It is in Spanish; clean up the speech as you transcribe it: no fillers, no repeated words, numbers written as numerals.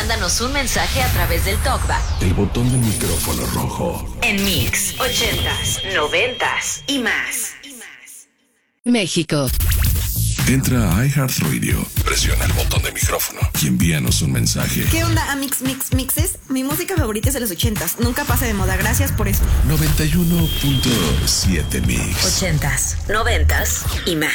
mándanos un mensaje a través del TalkBack. El botón del micrófono rojo. En Mix 80s, 90s y más. México. Entra a iHeartRadio, presiona el botón de micrófono y envíanos un mensaje. ¿Qué onda, Amix Mixes? Mi música favorita es de los 80s. Nunca pasa de moda. Gracias por eso. 91.7 Mix. 80s, 90s y más.